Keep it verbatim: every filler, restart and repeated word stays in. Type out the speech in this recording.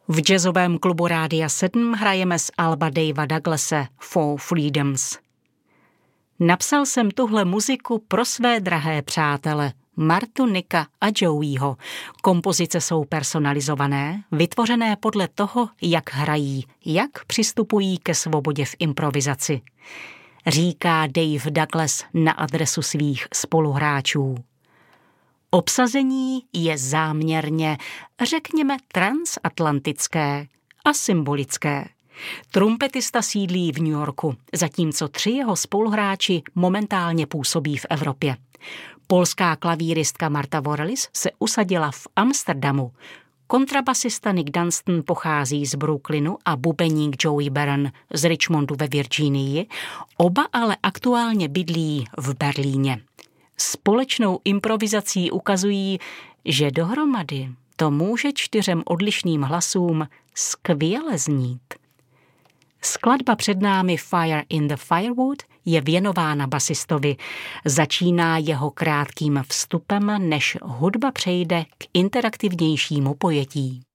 V jazzovém klubu Rádia sedm hrajeme z alba Davea Douglase Four Freedoms. Napsal jsem tuhle muziku pro své drahé přátele Martu, Nicka a Joeyho. Kompozice jsou personalizované, vytvořené podle toho, jak hrají, jak přistupují ke svobodě v improvizaci. Říká Dave Douglas na adresu svých spoluhráčů. Obsazení je záměrně, řekněme, transatlantické a symbolické. Trumpetista sídlí v New Yorku, zatímco tři jeho spoluhráči momentálně působí v Evropě. Polská klavíristka Marta Vorelis se usadila v Amsterdamu. Kontrabasista Nick Dunstan pochází z Brooklynu a bubeník Joey Baron z Richmondu ve Virginii, oba ale aktuálně bydlí v Berlíně. Společnou improvizací ukazují, že dohromady to může čtyřem odlišným hlasům skvěle znít. Skladba před námi Fire in the Firewood je věnována basistovi. Začíná jeho krátkým vstupem, než hudba přejde k interaktivnějšímu pojetí.